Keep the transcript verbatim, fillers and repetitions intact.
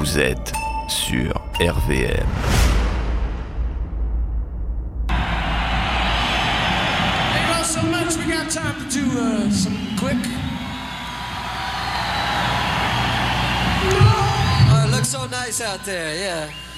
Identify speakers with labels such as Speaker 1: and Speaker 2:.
Speaker 1: Vous êtes sur R V M.
Speaker 2: Thank you all so much. We got time to do uh, some quick.
Speaker 3: Oh, it looks so nice out there, yeah.